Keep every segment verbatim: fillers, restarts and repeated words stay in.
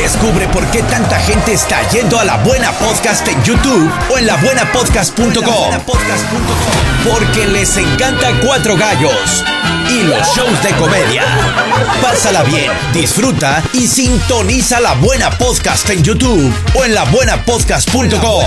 Descubre por qué tanta gente está yendo a La Buena Podcast en YouTube o en la buena podcast punto com. Porque les encanta Cuatro Gallos y los shows de comedia. Pásala bien, disfruta y sintoniza La Buena Podcast en YouTube o en la buena podcast punto com.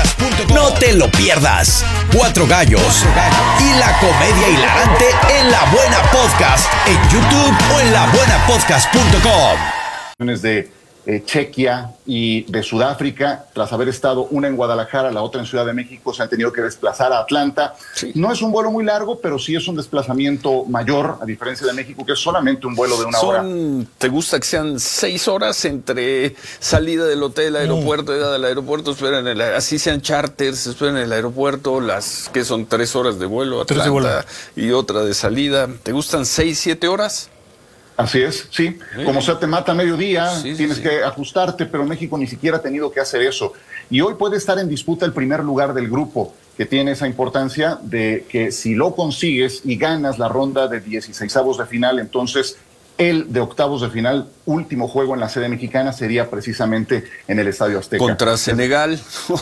No te lo pierdas. Cuatro Gallos y la comedia hilarante en La Buena Podcast en YouTube o en la buena podcast punto com. De eh, Chequia y de Sudáfrica, tras haber estado una en Guadalajara, la otra en Ciudad de México, se han tenido que desplazar a Atlanta. Sí. No es un vuelo muy largo, pero sí es un desplazamiento mayor, a diferencia de México, que es solamente un vuelo de una Son, hora. ¿Te gusta que sean seis horas entre salida del hotel, aeropuerto, llegada del aeropuerto, esperan el, así sean charters, esperan en el aeropuerto, las que son tres horas de vuelo a Atlanta de vuelo. Y otra de salida? ¿Te gustan seis, siete horas? Así es, sí. sí. Como sea, te mata a mediodía, sí, sí, tienes sí. que ajustarte, pero México ni siquiera ha tenido que hacer eso. Y hoy puede estar en disputa el primer lugar del grupo, que tiene esa importancia de que si lo consigues y ganas la ronda de dieciseisavos de final, entonces el de octavos de final, último juego en la sede mexicana, sería precisamente en el Estadio Azteca. ¿Contra Senegal?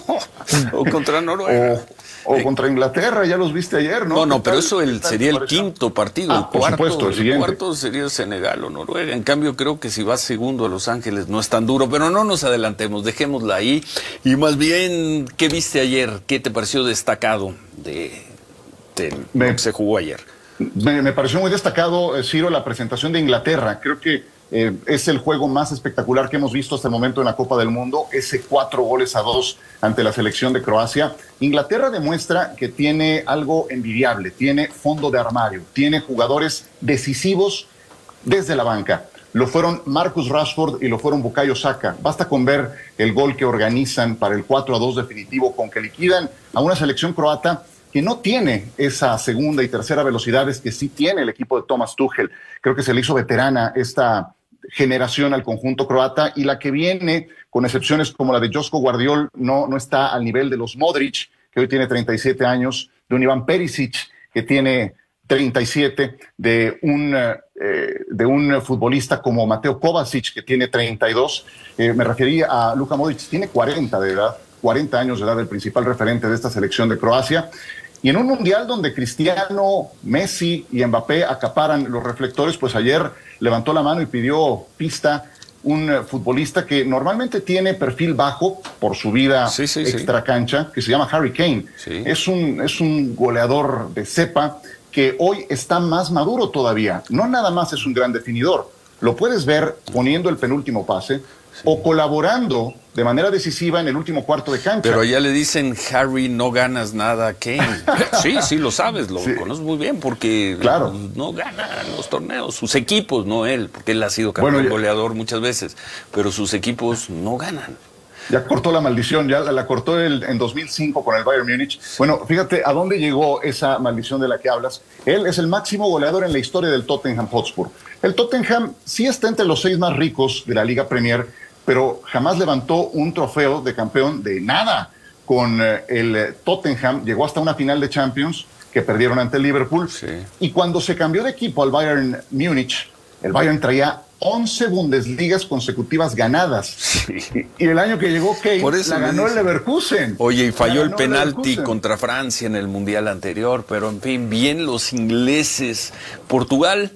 ¿O contra Noruega? O... O contra Inglaterra, ya los viste ayer, ¿no? No, no, pero eso el, sería el quinto partido. Ah, el cuarto, por supuesto, el, el siguiente. cuarto sería Senegal o Noruega. En cambio, creo que si vas segundo a Los Ángeles no es tan duro. Pero no nos adelantemos, dejémosla ahí. Y más bien, ¿qué viste ayer? ¿Qué te pareció destacado de, de me, lo que se jugó ayer? Me, me pareció muy destacado, Ciro, la presentación de Inglaterra. Creo que Eh, es el juego más espectacular que hemos visto hasta el momento en la Copa del Mundo, ese cuatro goles a dos ante la selección de Croacia. Inglaterra demuestra que tiene algo envidiable, tiene fondo de armario, tiene jugadores decisivos desde la banca. Lo fueron Marcus Rashford y lo fueron Bukayo Saka. Basta con ver el gol que organizan para el cuatro a dos definitivo, con que liquidan a una selección croata que no tiene esa segunda y tercera velocidades que sí tiene el equipo de Thomas Tuchel. Creo que se le hizo veterana esta generación al conjunto croata, y la que viene, con excepciones como la de Joško Gvardiol, no, no está al nivel de los Modric, que hoy tiene treinta y siete años, de un Iván Perisic, que tiene treinta y siete, de un, eh, de un futbolista como Mateo Kovacic, que tiene treinta y dos. Eh, me refería a Luka Modric, tiene cuarenta de edad, cuarenta años de edad, el principal referente de esta selección de Croacia. Y en un mundial donde Cristiano, Messi y Mbappé acaparan los reflectores, pues ayer levantó la mano y pidió pista un uh, futbolista que normalmente tiene perfil bajo por su vida sí, sí, extracancha, sí. que se llama Harry Kane. Sí. Es un, es un goleador de cepa que hoy está más maduro todavía. No nada más es un gran definidor. Lo puedes ver poniendo el penúltimo pase, sí, o colaborando de manera decisiva en el último cuarto de cancha. Pero ya le dicen, Harry, no ganas nada, Kane. Sí, sí, lo sabes, lo sí. conoces muy bien, porque claro. no gana los torneos, sus equipos, no él, porque él ha sido campeón bueno, goleador muchas veces, pero sus equipos no ganan. Ya cortó la maldición, ya la, la cortó el, en dos mil cinco con el Bayern Múnich. Bueno, fíjate a dónde llegó esa maldición de la que hablas. Él es el máximo goleador en la historia del Tottenham Hotspur. El Tottenham sí está entre los seis más ricos de la Liga Premier, pero jamás levantó un trofeo de campeón de nada. Con eh, el Tottenham llegó hasta una final de Champions que perdieron ante el Liverpool. Sí. Y cuando se cambió de equipo al Bayern Múnich, el Bayern traía once Bundesligas consecutivas ganadas. Sí. Y, y el año que llegó Kane, la ganó el Leverkusen. Oye, y falló el penalti el contra Francia en el Mundial anterior, pero en fin, bien los ingleses. Portugal...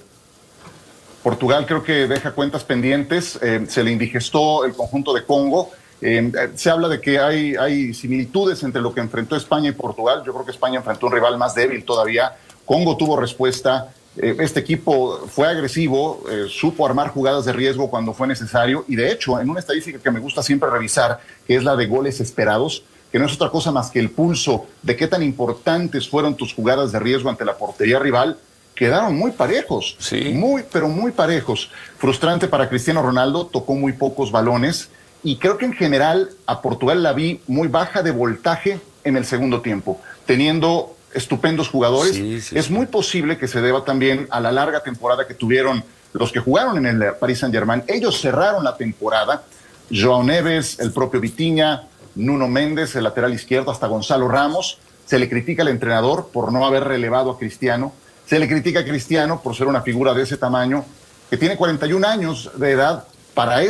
Portugal creo que deja cuentas pendientes, eh, se le indigestó el conjunto de Congo. Eh, se habla de que hay, hay similitudes entre lo que enfrentó España y Portugal. Yo creo que España enfrentó un rival más débil todavía. Congo tuvo respuesta. Eh, este equipo fue agresivo, eh, supo armar jugadas de riesgo cuando fue necesario. Y de hecho, en una estadística que me gusta siempre revisar, que es la de goles esperados, que no es otra cosa más que el pulso de qué tan importantes fueron tus jugadas de riesgo ante la portería rival, quedaron muy parejos, sí. muy, pero muy parejos. Frustrante para Cristiano Ronaldo, tocó muy pocos balones, y creo que en general a Portugal la vi muy baja de voltaje en el segundo tiempo, teniendo estupendos jugadores. Sí, sí, es sí. muy posible que se deba también a la larga temporada que tuvieron los que jugaron en el Paris Saint-Germain. Ellos cerraron la temporada, João Neves, el propio Vitinha, Nuno Méndez, el lateral izquierdo, hasta Gonzalo Ramos. Se le critica al entrenador por no haber relevado a Cristiano. Se le critica a Cristiano por ser una figura de ese tamaño, que tiene cuarenta y un años de edad. Para